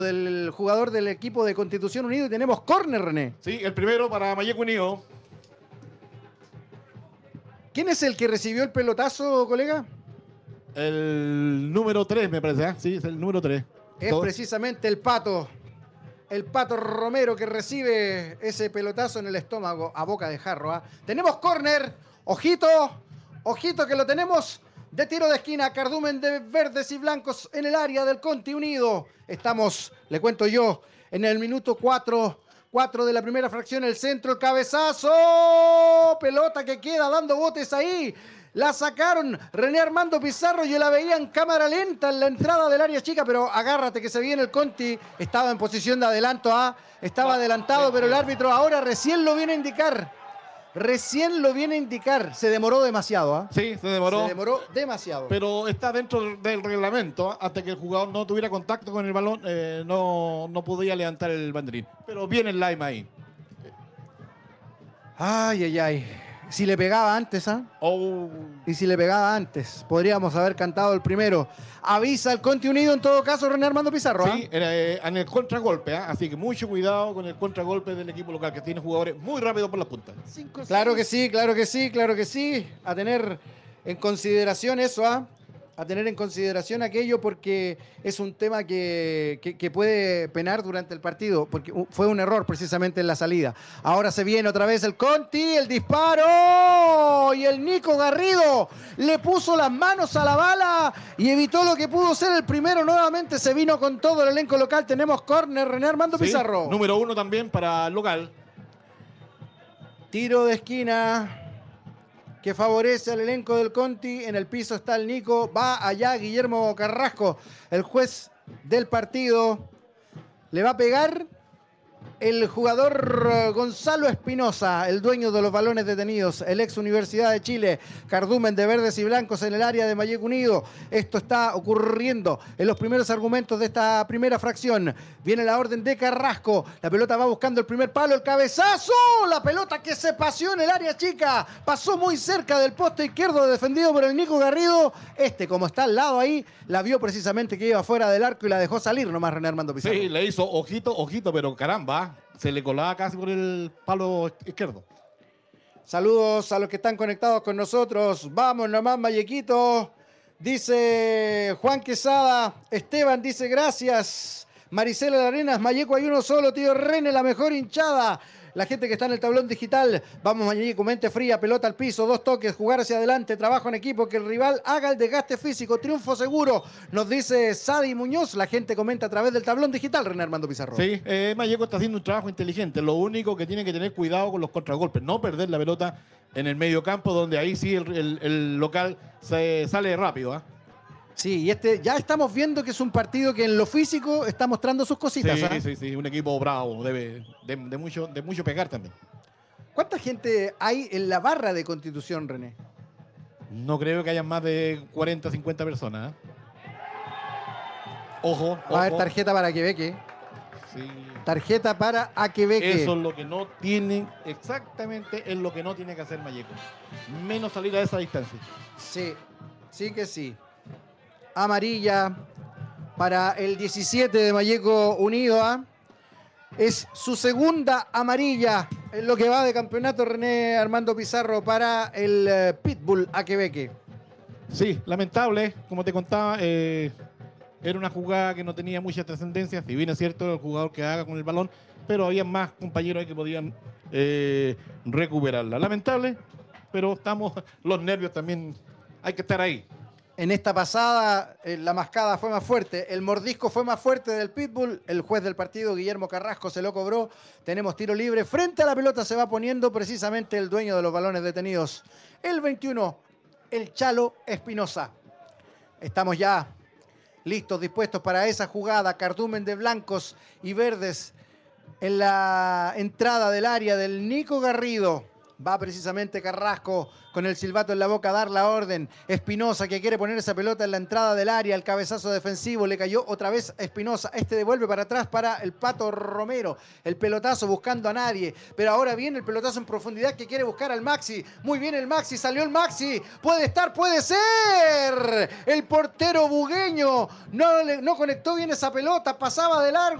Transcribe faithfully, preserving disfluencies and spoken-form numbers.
del jugador del equipo de Constitución Unido y tenemos córner, René. Sí, el primero para Malleco Unido. ¿Quién es el que recibió el pelotazo, colega? El número tres, me parece, ¿eh? Sí, es el número tres. Es Todo. precisamente el Pato. El Pato Romero que recibe ese pelotazo en el estómago a boca de jarro. ¿eh? Tenemos córner. Ojito, ojito que lo tenemos de tiro de esquina. Cardumen de verdes y blancos en el área del Conti Unido. Estamos, le cuento yo, en el minuto cuatro. cuatro de la primera fracción, el centro, el cabezazo. Pelota que queda dando botes ahí. La sacaron René Armando Pizarro. Yo la veía en cámara lenta en la entrada del área chica, pero agárrate que se viene el Conti. Estaba en posición de adelanto, ¿ah? Estaba adelantado, pero el árbitro ahora recién lo viene a indicar. Recién lo viene a indicar. Se demoró demasiado, ¿ah? Sí, se demoró. Se demoró demasiado. Pero está dentro del reglamento. Hasta que el jugador no tuviera contacto con el balón, eh, no, no podía levantar el banderín. Pero viene el Lima ahí. Ay, ay, ay. Si le pegaba antes, ¿ah? ¿eh? Oh. Y si le pegaba antes, podríamos haber cantado el primero. Avisa el Conti Unido en todo caso, René Armando Pizarro. Sí, era, eh, en el contragolpe, ¿eh? Así que mucho cuidado con el contragolpe del equipo local, que tiene jugadores muy rápidos por la punta. Cinco, claro que sí, claro que sí, claro que sí. A tener en consideración eso, ¿ah? ¿eh? A tener en consideración aquello porque es un tema que, que, que puede penar durante el partido, porque fue un error precisamente en la salida. Ahora se viene otra vez el Conti, el disparo y el Nico Garrido le puso las manos a la bala y evitó lo que pudo ser el primero. Nuevamente se vino con todo el elenco local. Tenemos córner, René Armando Sí, Pizarro. Número uno también para el local. Tiro de esquina que favorece al elenco del Conti. En el piso está el Nico. Va allá Guillermo Carrasco, el juez del partido. Le va a pegar el jugador Gonzalo Espinosa, el dueño de los balones detenidos, el ex Universidad de Chile. Cardumen de verdes y blancos en el área de Malleco Unido. Esto está ocurriendo en los primeros argumentos de esta primera fracción. Viene la orden de Carrasco. La pelota va buscando el primer palo, el cabezazo. La pelota que se paseó en el área chica. Pasó muy cerca del poste izquierdo defendido por el Nico Garrido. Este, como está al lado ahí, la vio precisamente que iba fuera del arco y la dejó salir nomás René Armando Pizarro. Sí, le hizo ojito, ojito, pero caramba, se le colaba casi por el palo izquierdo. Saludos a los que están conectados con nosotros. Vamos nomás, Mallequito. Dice Juan Quesada. Esteban dice gracias. Maricela Arenas, Malleco hay uno solo, tío René, la mejor hinchada. La gente que está en el tablón digital. Vamos, Malleco, mente fría, pelota al piso, dos toques, jugar hacia adelante, trabajo en equipo, que el rival haga el desgaste físico, triunfo seguro. Nos dice Sadi Muñoz. La gente comenta a través del tablón digital, René Armando Pizarro. Sí, eh, Malleco está haciendo un trabajo inteligente. Lo único que tiene que tener cuidado con los contragolpes, no perder la pelota en el medio campo, donde ahí sí el, el, el local se sale rápido, ¿eh? Sí, y este ya estamos viendo que es un partido que en lo físico está mostrando sus cositas. Sí, ¿eh? sí, sí, un equipo bravo, debe, de, de, mucho, de mucho pegar también. ¿Cuánta gente hay en la barra de Constitución, René? No creo que haya más de cuarenta, cincuenta personas. ¿eh? Ojo, ojo. Va a haber tarjeta para Quebeque. Sí. Tarjeta para Aquebeque. Eso es lo que no tienen, exactamente es lo que no tiene que hacer Malleco. Menos salir a esa distancia. Sí, sí que sí. Amarilla para el diecisiete de Malleco Unido. ¿eh? Es su segunda amarilla en lo que va de campeonato, René Armando Pizarro, para el uh, Pitbull Aquebeque. Sí, lamentable, como te contaba, eh, era una jugada que no tenía mucha trascendencia, si bien es cierto el jugador que haga con el balón, pero había más compañeros ahí que podían eh, recuperarla. Lamentable, pero estamos, los nervios también, hay que estar ahí. En esta pasada, eh, la mascada fue más fuerte, el mordisco fue más fuerte del Pitbull, el juez del partido, Guillermo Carrasco, se lo cobró, tenemos tiro libre, frente a la pelota se va poniendo precisamente el dueño de los balones detenidos, el veintiuno, el Chalo Espinosa. Estamos ya listos, dispuestos para esa jugada, cardumen de blancos y verdes en la entrada del área del Nico Garrido. Va precisamente Carrasco con el silbato en la boca a dar la orden. Espinosa que quiere poner esa pelota en la entrada del área. El cabezazo defensivo le cayó otra vez a Espinosa. Este devuelve para atrás para el Pato Romero. El pelotazo buscando a nadie. Pero ahora viene el pelotazo en profundidad que quiere buscar al Maxi. Muy bien el Maxi. Salió el Maxi. Puede estar, puede ser. El portero bugueño no, le, no conectó bien esa pelota. Pasaba de largo.